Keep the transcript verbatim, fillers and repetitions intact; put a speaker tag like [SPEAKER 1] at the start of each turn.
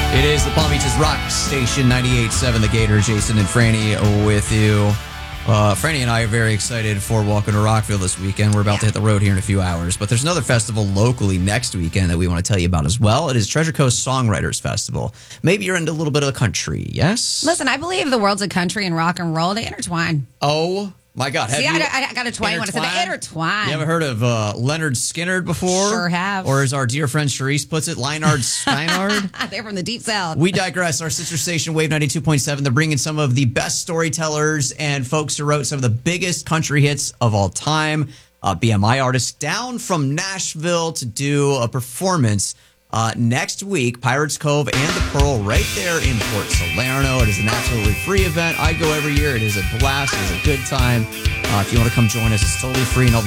[SPEAKER 1] It is the Palm Beaches Rock Station ninety-eight point seven, The Gator. Jason and Franny with you. Uh, Franny and I are very excited for Welcome to Rockville this weekend. We're about yeah. to hit the road here in a few hours, but there's another festival locally next weekend that we want to tell you about as well. It is Treasure Coast Songwriters Festival. Maybe you're into a little bit of the country, yes?
[SPEAKER 2] Listen, I believe the worlds of country and rock and roll, they intertwine.
[SPEAKER 1] Oh, my God.
[SPEAKER 2] See, I, I got a twine when I said they intertwine.
[SPEAKER 1] You ever heard of uh, Leonard Skinner before?
[SPEAKER 2] Sure have.
[SPEAKER 1] Or as our dear friend Charisse puts it, Leinard Steinard?
[SPEAKER 2] They're from the deep south.
[SPEAKER 1] We digress. Our sister station, Wave ninety-two point seven, they're bringing some of the best storytellers and folks who wrote some of the biggest country hits of all time, uh, B M I artists, down from Nashville to do a performance Uh, next week, Pirates Cove and the Pearl right there in Port Salerno. It is an absolutely free event. I go every year. It is a blast. It is a good time. Uh, if you want to come join us, it's totally free, and all the